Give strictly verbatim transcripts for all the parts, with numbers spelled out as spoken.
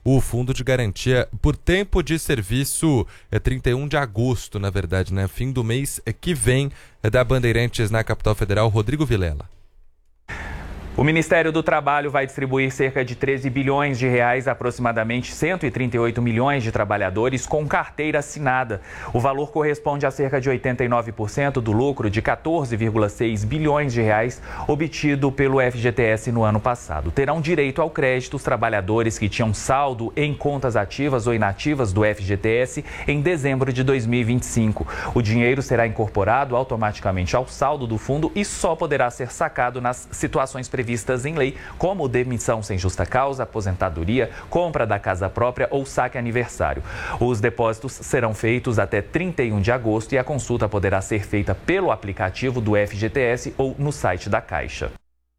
o Fundo de Garantia por Tempo de Serviço. É trinta e um de agosto, na verdade, né? Fim do mês que vem, é da Bandeirantes na capital federal. Rodrigo Vilela. O Ministério do Trabalho vai distribuir cerca de treze bilhões de reais, aproximadamente cento e trinta e oito milhões de trabalhadores com carteira assinada. O valor corresponde a cerca de oitenta e nove por cento do lucro de quatorze vírgula seis bilhões de reais obtido pelo F G T S no ano passado. Terão direito ao crédito os trabalhadores que tinham saldo em contas ativas ou inativas do F G T S em dezembro de dois mil e vinte e cinco. O dinheiro será incorporado automaticamente ao saldo do fundo e só poderá ser sacado nas situações previstas vistas em lei, como demissão sem justa causa, aposentadoria, compra da casa própria ou saque aniversário. Os depósitos serão feitos até trinta e um de agosto e a consulta poderá ser feita pelo aplicativo do F G T S ou no site da Caixa.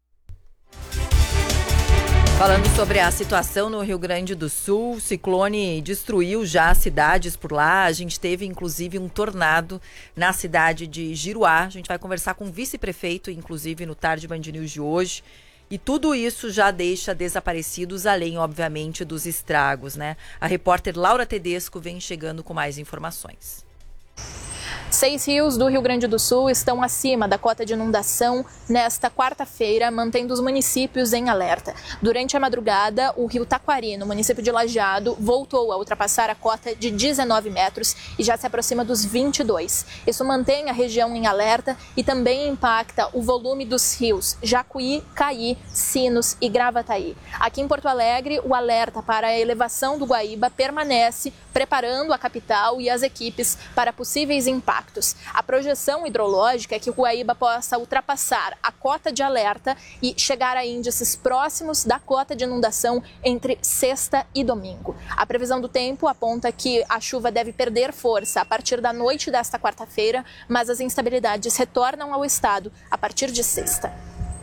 Falando sobre a situação no Rio Grande do Sul, o ciclone destruiu já cidades por lá. A gente teve, inclusive, um tornado na cidade de Giruá. A gente vai conversar com o vice-prefeito, inclusive, no Tarde Band News de hoje. E tudo isso já deixa desaparecidos, além, obviamente, dos estragos, né? A repórter Laura Tedesco vem chegando com mais informações. Seis rios do Rio Grande do Sul estão acima da cota de inundação nesta quarta-feira, mantendo os municípios em alerta. Durante a madrugada, o rio Taquari, no município de Lajeado, voltou a ultrapassar a cota de dezenove metros e já se aproxima dos vinte e dois. Isso mantém a região em alerta e também impacta o volume dos rios Jacuí, Caí, Sinos e Gravataí. Aqui em Porto Alegre, o alerta para a elevação do Guaíba permanece, preparando a capital e as equipes para possíveis impactos. A projeção hidrológica é que o Guaíba possa ultrapassar a cota de alerta e chegar a índices próximos da cota de inundação entre sexta e domingo. A previsão do tempo aponta que a chuva deve perder força a partir da noite desta quarta-feira, mas as instabilidades retornam ao estado a partir de sexta.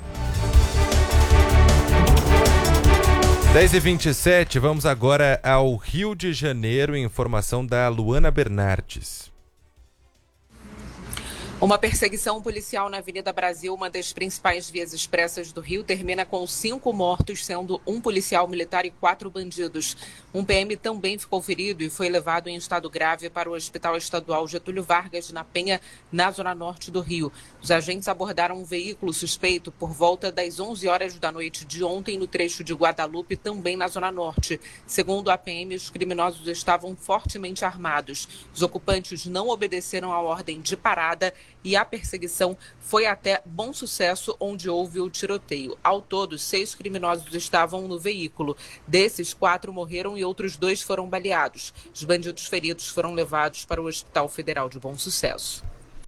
dez e vinte e sete, vamos agora ao Rio de Janeiro, informação da Luana Bernardes. Uma perseguição policial na Avenida Brasil, uma das principais vias expressas do Rio, termina com cinco mortos, sendo um policial militar e quatro bandidos. Um P M também ficou ferido e foi levado em estado grave para o Hospital Estadual Getúlio Vargas, na Penha, na zona norte do Rio. Os agentes abordaram um veículo suspeito por volta das onze horas da noite de ontem no trecho de Guadalupe, também na zona norte. Segundo a P M, os criminosos estavam fortemente armados. Os ocupantes não obedeceram à ordem de parada e a perseguição foi até Bom Sucesso, onde houve o tiroteio. Ao todo, seis criminosos estavam no veículo. Desses, quatro morreram e outros dois foram baleados. Os bandidos feridos foram levados para o Hospital Federal de Bom Sucesso.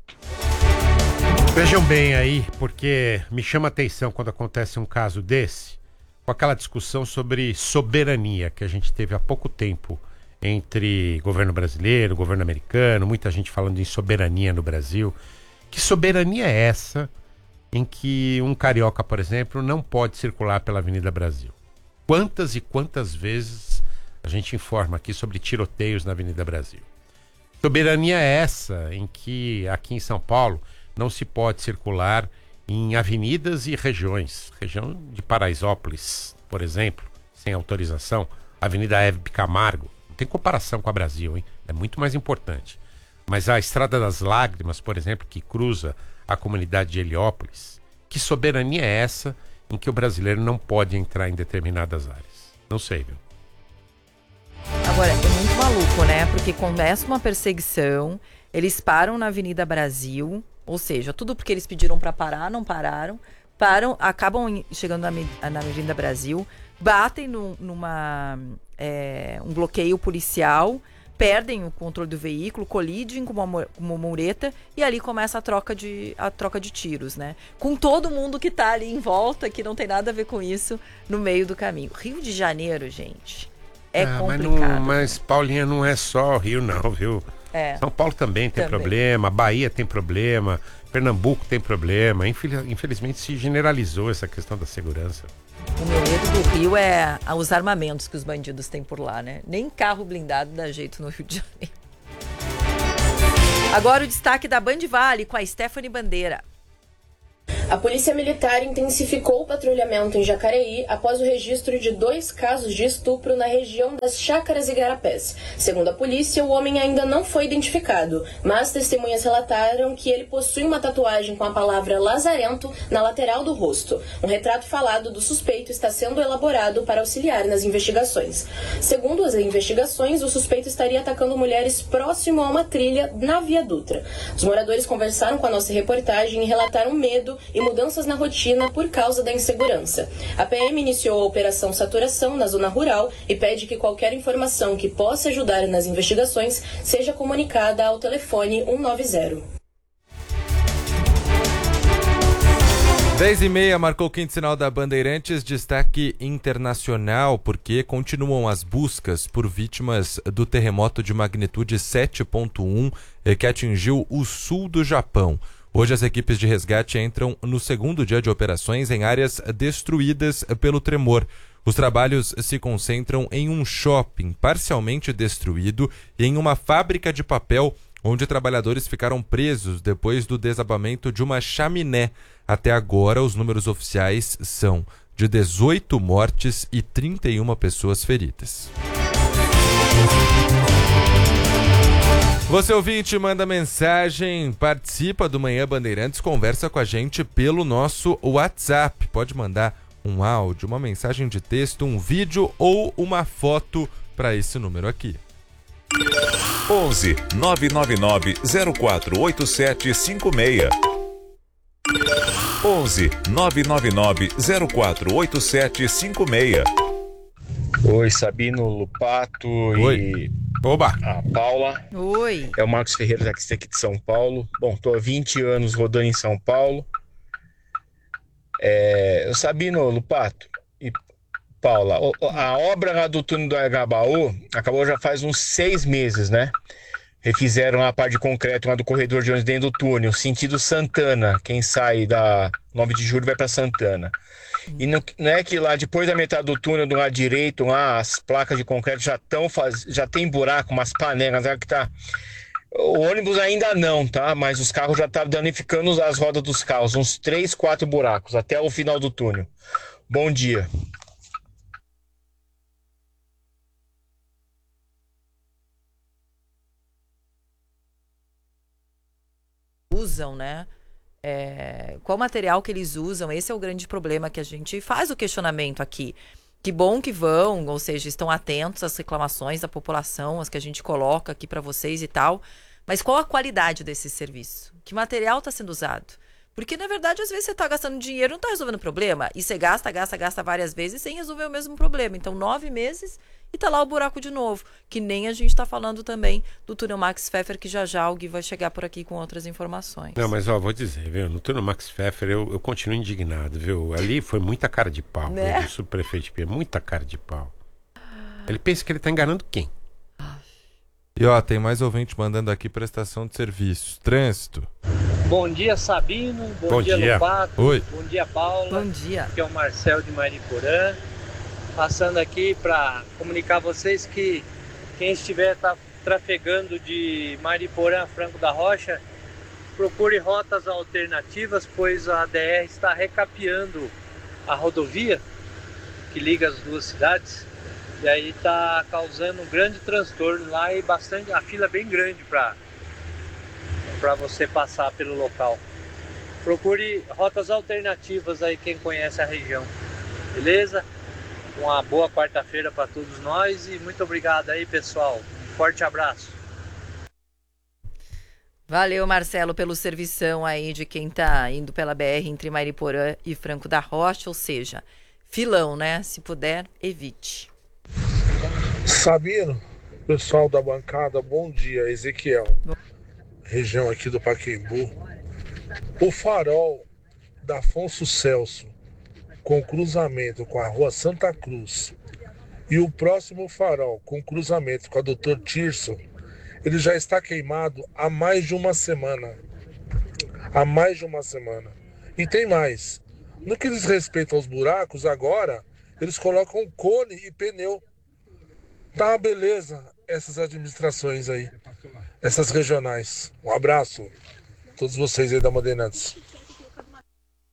Vejam bem aí, porque me chama a atenção quando acontece um caso desse, com aquela discussão sobre soberania que a gente teve há pouco tempo entre governo brasileiro, governo americano, muita gente falando em soberania no Brasil. Que soberania é essa em que um carioca, por exemplo, não pode circular pela Avenida Brasil? Quantas e quantas vezes a gente informa aqui sobre tiroteios na Avenida Brasil? Soberania é essa em que aqui em São Paulo não se pode circular em avenidas e regiões. Região de Paraisópolis, por exemplo, sem autorização. Avenida Hebe Camargo. Não tem comparação com a Brasil, hein? É muito mais importante. Mas a Estrada das Lágrimas, por exemplo, que cruza a comunidade de Heliópolis, que soberania é essa em que o brasileiro não pode entrar em determinadas áreas? Não sei, viu? Agora, é muito maluco, né? Porque começa uma perseguição, eles param na Avenida Brasil, ou seja, tudo porque eles pediram para parar, não pararam, param, acabam chegando na, na Avenida Brasil, batem no, numa, é, um bloqueio policial, perdem o controle do veículo, colidem com uma, uma mureta e ali começa a troca, de, a troca de tiros, né? Com todo mundo que tá ali em volta, que não tem nada a ver com isso, no meio do caminho. Rio de Janeiro, gente, é ah, complicado. Mas, não, mas, Paulinha, não é só o Rio não, viu? É. São Paulo também tem também. problema, Bahia tem problema, Pernambuco tem problema. Infelizmente se generalizou essa questão da segurança. O meu medo do Rio é os armamentos que os bandidos têm por lá, né? Nem carro blindado dá jeito no Rio de Janeiro. Agora o destaque da Band Vale com a Stephanie Bandeira. A Polícia Militar intensificou o patrulhamento em Jacareí após o registro de dois casos de estupro na região das Chácaras e Igarapés. Segundo a polícia, o homem ainda não foi identificado, mas testemunhas relataram que ele possui uma tatuagem com a palavra lazarento na lateral do rosto. Um retrato falado do suspeito está sendo elaborado para auxiliar nas investigações. Segundo as investigações, o suspeito estaria atacando mulheres próximo a uma trilha na Via Dutra. Os moradores conversaram com a nossa reportagem e relataram medo e mudanças na rotina por causa da insegurança. A P M iniciou a Operação Saturação na zona rural e pede que qualquer informação que possa ajudar nas investigações seja comunicada ao telefone um nove zero. dez e meia marcou o quinto sinal da Bandeirantes, destaque internacional, porque continuam as buscas por vítimas do terremoto de magnitude sete ponto um que atingiu o sul do Japão. Hoje as equipes de resgate entram no segundo dia de operações em áreas destruídas pelo tremor. Os trabalhos se concentram em um shopping parcialmente destruído e em uma fábrica de papel onde trabalhadores ficaram presos depois do desabamento de uma chaminé. Até agora, os números oficiais são de dezoito mortes e trinta e uma pessoas feridas. Você ouvinte, manda mensagem, participa do Manhã Bandeirantes, conversa com a gente pelo nosso WhatsApp. Pode mandar um áudio, uma mensagem de texto, um vídeo ou uma foto para esse número aqui. onze nove nove nove zero quatro oito sete cinco seis. onze nove nove nove zero quatro oito sete cinco seis. Oi, Sabino, Lupato Oi. e Oba. a Paula. Oi. É o Marcos Ferreira, taxista aqui de São Paulo. Bom, tô há vinte anos rodando em São Paulo. É, Sabino, Lupato e Paula, a obra lá do túnel do Agabaú acabou já faz uns seis meses, né? Refizeram a parte de concreto lá do corredor de ônibus dentro do túnel, sentido Santana. Quem sai da nove de julho vai para Santana. E não, não é que lá depois da metade do túnel, do lado direito, lá as placas de concreto já estão faz... já tem buraco, umas panelas, que tá. O ônibus ainda não, tá? Mas os carros já estão danificando as rodas dos carros, uns três, quatro buracos até o final do túnel. Bom dia. Usam, né? É, qual material que eles usam? Esse é o grande problema que a gente faz o questionamento aqui. Que bom que vão, ou seja, estão atentos às reclamações da população, as que a gente coloca aqui para vocês e tal. Mas qual a qualidade desse serviço? Que material está sendo usado? Porque, na verdade, às vezes você está gastando dinheiro e não está resolvendo o problema. E você gasta, gasta, gasta várias vezes sem resolver o mesmo problema. Então, nove meses e tá lá o buraco de novo. Que nem a gente está falando também do túnel Max Pfeffer, que já já alguém vai chegar por aqui com outras informações. Não, mas ó, vou dizer, viu? No túnel Max Pfeffer eu, eu continuo indignado, viu? Ali foi muita cara de pau, Né? viu? Do subprefeito de Pia, muita cara de pau. Ele pensa que ele tá enganando quem? E ó, tem mais ouvinte mandando aqui prestação de serviços. Trânsito. Bom dia, Sabino. Bom, Bom dia, dia. Lupato. Oi. Bom dia, Paula. Bom dia. Aqui é o Marcel de Mariporã. Passando aqui para comunicar a vocês que quem estiver tá trafegando de Mariporã a Franco da Rocha, procure rotas alternativas, pois a D R está recapeando a rodovia que liga as duas cidades. E aí está causando um grande transtorno lá e bastante, a fila é bem grande para para você passar pelo local. Procure rotas alternativas aí, quem conhece a região. Beleza? Uma boa quarta-feira para todos nós e muito obrigado aí, pessoal. Um forte abraço. Valeu, Marcelo, pelo servição aí de quem tá indo pela B R entre Mariporã e Franco da Rocha, ou seja, filão, né? Se puder, evite. Sabino, pessoal da bancada, bom dia, Ezequiel. Bom. Região aqui do Pacaembu. O farol da Afonso Celso, com cruzamento com a rua Santa Cruz, e o próximo farol com cruzamento com a doutor Tirso, ele já está queimado há mais de uma semana. Há mais de uma semana. E tem mais. No que diz respeito aos buracos, agora, eles colocam cone e pneu. Tá, beleza, essas administrações aí, essas regionais. Um abraço a todos vocês aí da Bandeirantes.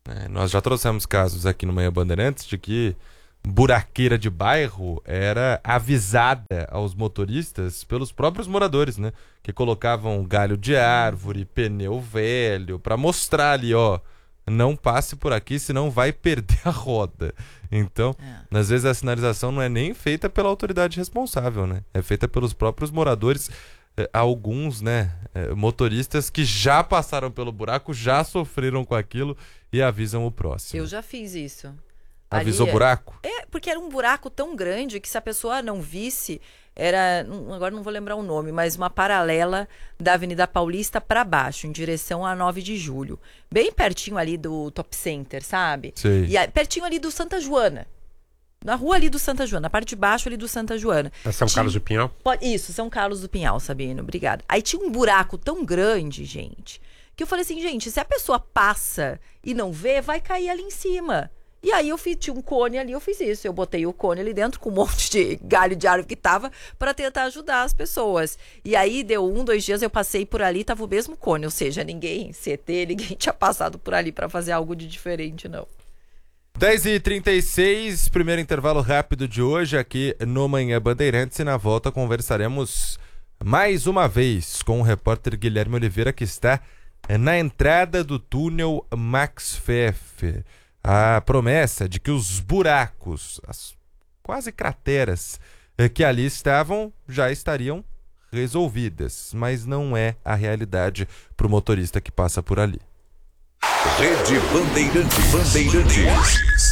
É, nós já trouxemos casos aqui no Manhã Bandeirantes de que buraqueira de bairro era avisada aos motoristas pelos próprios moradores, né? Que colocavam galho de árvore, pneu velho, para mostrar ali, ó, não passe por aqui, senão vai perder a roda. Então, é. às vezes a sinalização não é nem feita pela autoridade responsável, né? É feita pelos próprios moradores, eh, alguns, né, eh, motoristas que já passaram pelo buraco, já sofreram com aquilo e avisam o próximo. Eu já fiz isso. Avisou Ali, buraco? É, porque era um buraco tão grande que se a pessoa não visse, era, agora não vou lembrar o nome, mas uma paralela da Avenida Paulista para baixo, em direção a nove de julho. Bem pertinho ali do Top Center, sabe? Sei. E a, pertinho ali do Santa Joana. Na rua ali do Santa Joana, na parte de baixo ali do Santa Joana. É São tinha, Carlos do Pinhal? Isso, São Carlos do Pinhal, Sabino, obrigada. Aí tinha um buraco tão grande, gente, que eu falei assim, gente, se a pessoa passa e não vê, vai cair ali em cima. E aí eu fiz, tinha um cone ali, eu fiz isso. Eu botei o cone ali dentro com um monte de galho de árvore que tava para tentar ajudar as pessoas. E aí deu um, dois dias, eu passei por ali, tava o mesmo cone. Ou seja, ninguém, C T, ninguém tinha passado por ali para fazer algo de diferente, não. dez e trinta e seis, primeiro intervalo rápido de hoje aqui no Manhã Bandeirantes. E na volta conversaremos mais uma vez com o repórter Guilherme Oliveira, que está na entrada do túnel Max Pfeffer. A promessa de que os buracos, as quase crateras que ali estavam, já estariam resolvidas. Mas não é a realidade para o motorista que passa por ali. Rede Bandeirantes. Bandeirantes.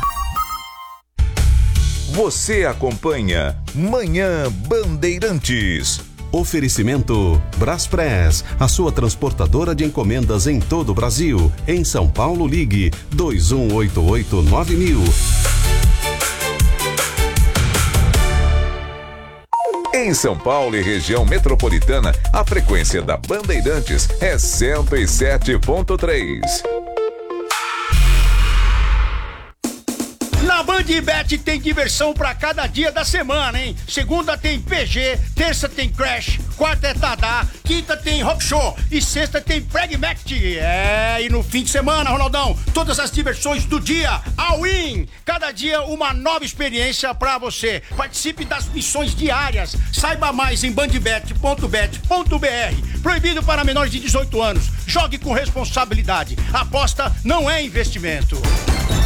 Você acompanha Manhã Bandeirantes. Oferecimento Braspress, a sua transportadora de encomendas em todo o Brasil. Em São Paulo, ligue dois um oito oito nove mil. Em São Paulo e região metropolitana, a frequência da Bandeirantes é cento e sete ponto três. Na Bandbet tem diversão pra cada dia da semana, hein? Segunda tem P G, terça tem Crash, quarta é Tadá, quinta tem Rock Show e sexta tem Pragmatic. É, e no fim de semana, Ronaldão, todas as diversões do dia, all in! Cada dia uma nova experiência pra você. Participe das missões diárias. Saiba mais em bandbet ponto bet ponto b r. Proibido para menores de dezoito anos. Jogue com responsabilidade. Aposta não é investimento.